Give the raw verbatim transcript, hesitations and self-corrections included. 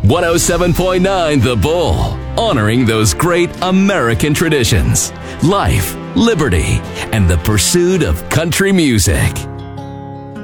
one oh seven point nine The Bull, honoring those great American traditions, life, liberty, and the pursuit of country music.